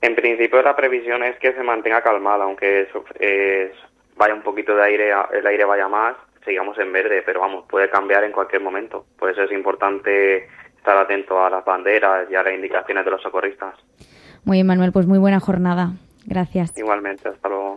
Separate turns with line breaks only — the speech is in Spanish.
En principio la previsión es que se mantenga calmada, aunque vaya un poquito de aire, el aire vaya más, sigamos en verde, pero vamos, puede cambiar en cualquier momento. Por eso es importante estar atento a las banderas y a las indicaciones de los socorristas.
Muy bien, Manuel, pues muy buena jornada. Gracias.
Igualmente, hasta luego.